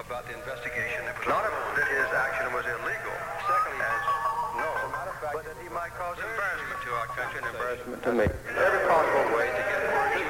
about the investigation. It was not that his action was illegal. Secondly, but that he might cause embarrassment to our country and embarrassment to me. Every possible way to get word